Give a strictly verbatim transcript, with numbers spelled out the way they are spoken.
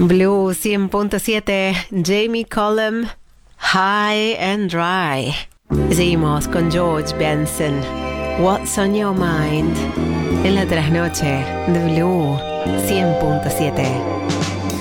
Blue cien punto siete, Jamie Cullum, High and Dry. Seguimos con George Benson, What's on Your Mind, en la trasnoche de Blue cien punto siete.